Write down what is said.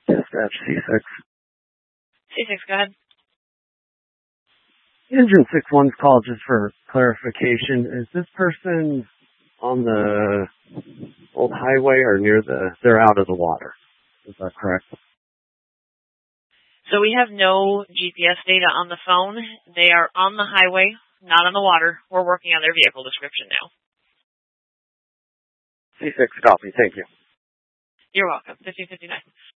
Dispatch C6. C6, go ahead. Engine 6-1's call just for clarification. Is this person on the old highway or they're out of the water? Is that correct? So we have no GPS data on the phone. They are on the highway, not on the water. We're working on their vehicle description now. C6, copy. Thank you. You're welcome. 1559.